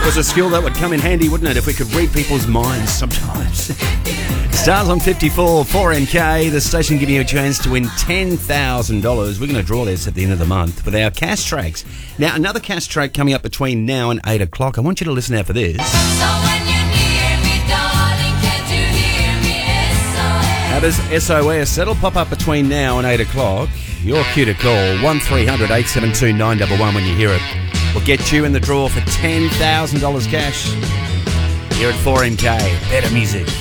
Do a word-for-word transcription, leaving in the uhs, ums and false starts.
was a skill that would come in handy, wouldn't it, if we could read people's minds sometimes. Stars on fifty-four, four N K, the station giving you a chance to win ten thousand dollars. We're going to draw this at the end of the month with our cash tracks. Now, another cash track coming up between now and eight o'clock. I want you to listen out for this. So when you're near me, darling, can't you hear me? S O S. How does S O S? That'll pop up between now and eight o'clock. You're cue to call one three hundred eight seven two nine one one when you hear it. We'll get you in the draw for ten thousand dollars cash here at four N K. Better music.